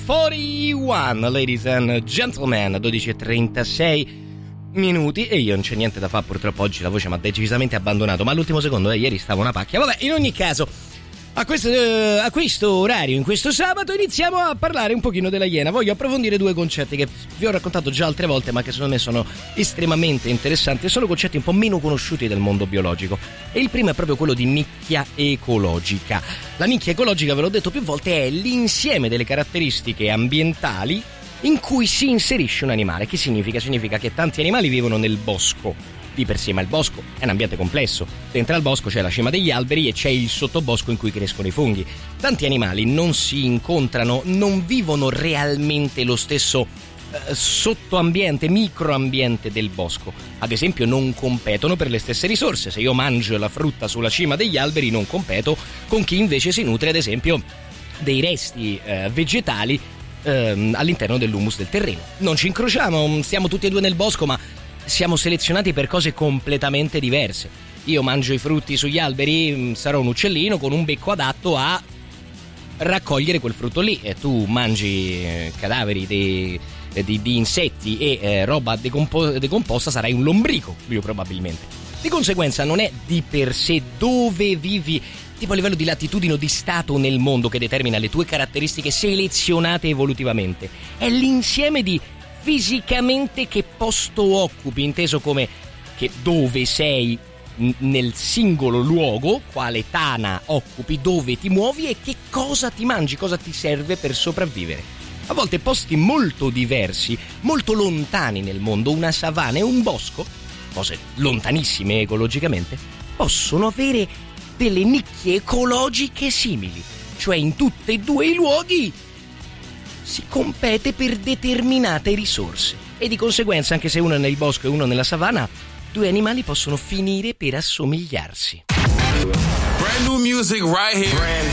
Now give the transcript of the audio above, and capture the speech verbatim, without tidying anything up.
quarantuno, ladies and gentlemen, dodici e trentasei minuti, e io non c'è niente da fare, purtroppo oggi la voce mi ha decisamente abbandonato, ma all'ultimo secondo, eh, ieri stavo una pacchia. Vabbè, in ogni caso, a questo, uh, a questo orario, in questo sabato, iniziamo a parlare un pochino della Iena. Voglio approfondire due concetti che vi ho raccontato già altre volte, ma che secondo me sono estremamente interessanti e sono concetti un po' meno conosciuti del mondo biologico. E il primo è proprio quello di nicchia ecologica. La nicchia ecologica, ve l'ho detto più volte, è l'insieme delle caratteristiche ambientali in cui si inserisce un animale. Che significa? Significa che tanti animali vivono nel bosco di per sé, ma il bosco è un ambiente complesso. Dentro al bosco c'è la cima degli alberi e c'è il sottobosco in cui crescono i funghi. Tanti animali non si incontrano, non vivono realmente lo stesso eh, sottoambiente, microambiente del bosco. Ad esempio, non competono per le stesse risorse. Se io mangio la frutta sulla cima degli alberi, non competo con chi invece si nutre, ad esempio, dei resti eh, vegetali all'interno dell'humus del terreno. Non ci incrociamo, stiamo tutti e due nel bosco, ma siamo selezionati per cose completamente diverse. Io mangio i frutti sugli alberi, sarò un uccellino con un becco adatto a raccogliere quel frutto lì, e tu mangi cadaveri di, di, di insetti e eh, roba decompo- decomposta, sarai un lombrico, io probabilmente. Di conseguenza non è di per sé dove vivi, tipo a livello di latitudine o di stato nel mondo, che determina le tue caratteristiche selezionate evolutivamente. È l'insieme di fisicamente che posto occupi, inteso come che dove sei n- nel singolo luogo, quale tana occupi, dove ti muovi e che cosa ti mangi, cosa ti serve per sopravvivere. A volte posti molto diversi, molto lontani nel mondo, una savana e un bosco, cose lontanissime ecologicamente, possono avere delle nicchie ecologiche simili, cioè in tutti e due i luoghi si compete per determinate risorse, e di conseguenza, anche se uno è nel bosco e uno nella savana, due animali possono finire per assomigliarsi. Brand new music right here. Brand